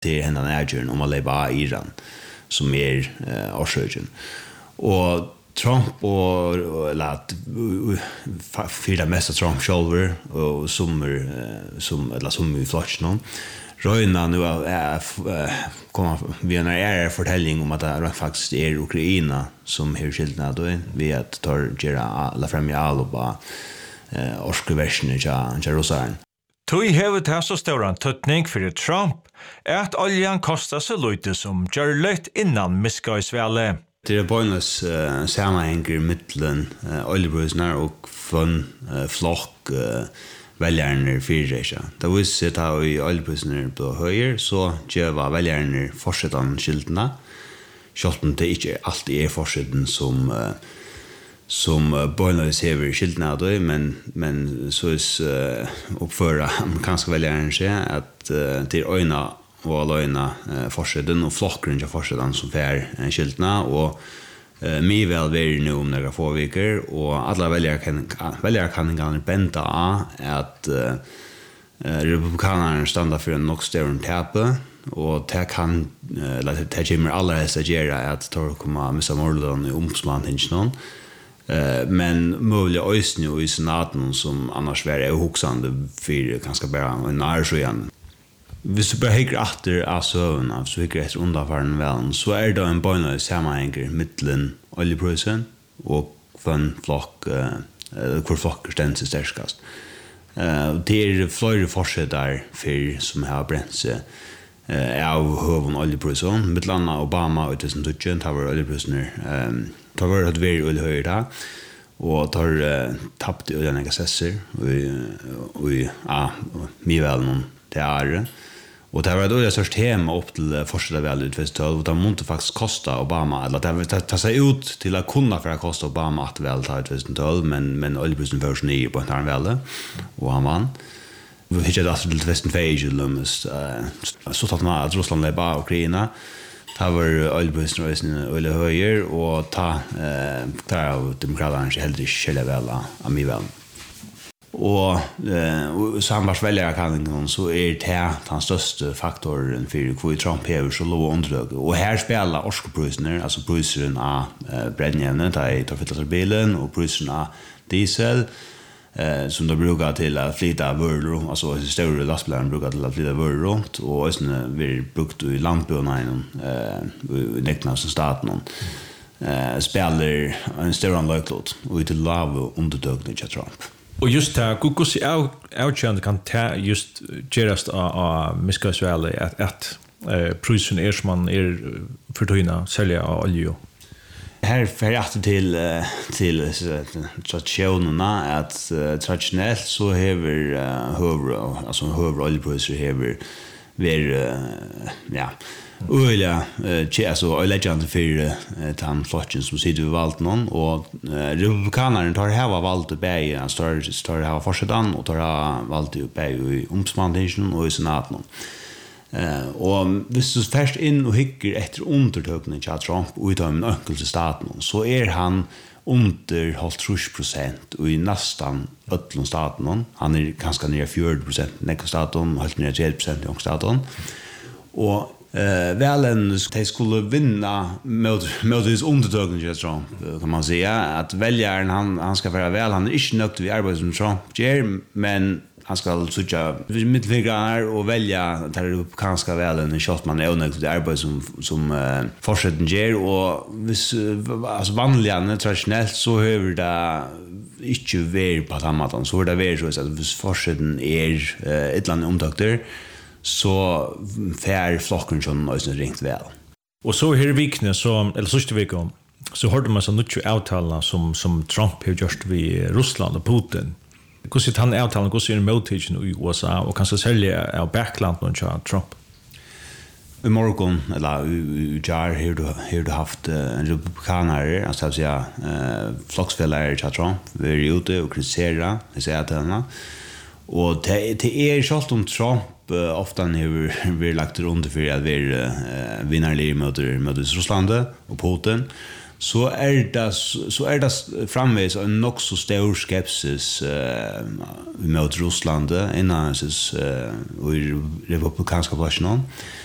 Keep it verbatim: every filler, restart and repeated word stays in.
till henne närgören om att leva i Iran som är eh, årsöken. Och Trump och, och lät fyra mesta Trump själver och som eh, som eller som i flashen Röjna nu är komma vi har en förtällning om att det faktiskt är Ukraina som har skildrat då vi att tar gera la fram i alba eh orskeversionen ja Jerusalem. Tui hevet her så stor tøtning for Trump er at oljan kostar seg lite som gjør løyt innan miskøysvele. Det är bonus uh, sammanhänger mittlen uh, oljebrusnar och från uh, flock uh, väljarna fyrreisa. Det visste att ha i oljebrusnar på höger så gör väljarna fortsättan skiltna. Självt det inte alltid är fortsätten som uh, som uh, bonus hever skiltna då men men så är uh, uppföra amerikanska väljarna säga att uh, till öjna och alöjna eh, fortsätten och flockren av fortsätten som fär eh, skiltna och eh, mig väl ver nu om några få veckor och alla väljare kan väljare kan kan bänta att eh, republikanerna stannar för en nog större tappe och det kan eh, låta det kommer alla hästar göra att ta komma med samordnaren i ombudsmannen eh, men möjliga ösnö i senaten som annars var är hoxande för ganska bara en närsjön. Hvis du bare hikker etter av søvn, hvis du hikker etter underfaren vel, så er det en bøyne sammenhenger mittelen oljeprisen og hvem flokk, uh, hvor flokk er stendt sterskast. Uh, det er flere forskjeller for som har brent seg uh, av høven oljeprisen. Mittlandet Obama og tusen tusen, det var oljeprisen um, det var et veldig veldig høyere da, og det har uh, tapt i oljen ekasesser og i ja, mye vel noen det er och det var då jag störst tema upp till första väl utvästöl och det måste faktiskt kosta Obama eller det ta, ta sig ut till att kunna för att kosta Obama att väl ta utvästöl men men oljeprisen version är på en väl och han vann. Vi hittade alltså till västen fejl lumst så att man att Ryssland är bara Ukraina ta var oljeprisen eller höjer och ta eh ta demokraterna helt i själva väl av mig väl. Och eh sambars väljare kan så är det den största faktorn för hur Trump har så låg underlag och här spelar orskepriserna alltså priserna av brännjämnet där tar fylla bilen och priserna diesel eh som då brukar till att flytta varor alltså större lastbilar brukar till att flytta varor runt och sen vi brukt i landbruken eh i nekna som staten eh spelar en större löklot och till lav underdögning till Trump. Och just det, hur ser outkänd kan ta just gerast av miskøysvele att att prisen är som man är förtöjna sälja av olja. Här för att till till traditionerna att traditionellt så häver höver alltså höver oljepriser häver ver ja olja eh alltså legend för tam flotchen som sitter vid valt någon och republikanerna tar här valt på en står står här fortsättan och tar valt ju på i ombudsmannen och i senaten. Eh och hvis du först in och hickar efter undertökningen av Trump och utav en onkel till staten så är han under halvtrus procent och i nästan öllum staten han är ganska nära fyrtio procent i staten helt nära tjugo procent i staten och Eh välen de skulle vinna mot mot his undertökning av Trump kan man säga att väljaren han han ska vara väl han är inte nöjd vid arbetet som Trump gör men han ska söka mittvägar och välja där kanske väl en shot man är nöjd vid arbetet som som uh, fortsätter ger och vis alltså vanliga traditionellt så hör det inte ver på tamatan så det ver så att vis fortsätter är uh, ett land omtakter så fär flocken som nästan ringt väl. Och så här vikne så eller sista veckan så hörde man så mycket avtal som som Trump har gjort vid Ryssland och Putin. Hur ser han avtal hur ser motivation i U S A och kanske sälja av backland någon Trump. I morgon eller i jar här du här du haft en republikaner alltså att säga eh flocksfällare till Trump vi är ute och kritisera det säger att han och det det är så om Trump uh, ofta har vi lagt runt för att vi uh, vinnarlig mot mot Ryssland och Putin så är det så är det framvis en nog så stor skepsis uh, mot Ryssland innan så uh, i republikanska planen